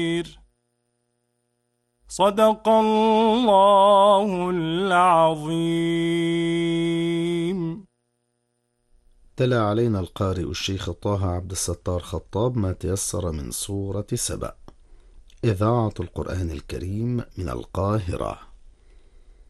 صدق الله العظيم. تلا علينا القارئ الشيخ طه عبد الستار خطاب ما تيسر من سورة سبأ. إذاعة القرآن الكريم من القاهرة.